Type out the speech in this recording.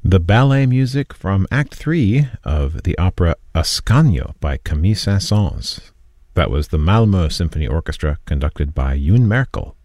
The ballet music from Act 3 of the opera Ascanio by Camille Saint-Saëns. That was the Malmö Symphony Orchestra, conducted by Yoon Merkel.